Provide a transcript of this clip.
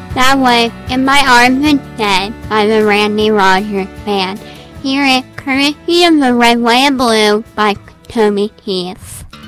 That was In My Arms Instead by the Randy Rogers Band. Here is Courtesy of the Red, White, and Blue by Toby Keith.